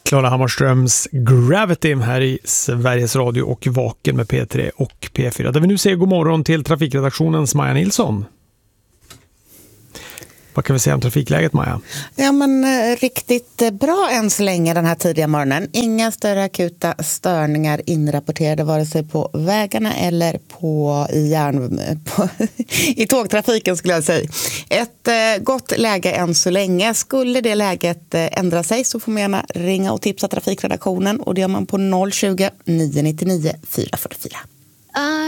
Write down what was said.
Klara Hammarströms Gravity här i Sveriges Radio och Vaken med P3 och P4. Där vi nu säger god morgon till trafikredaktionens Maja Nilsson. Vad kan vi säga om trafikläget, Maja? Ja, men riktigt bra än så länge den här tidiga morgonen. Inga större akuta störningar inrapporterade vare sig på vägarna eller i tågtrafiken skulle jag säga. Ett gott läge än så länge. Skulle det läget ändra sig så får man gärna ringa och tipsa trafikredaktionen och det gör man på 020 999 444.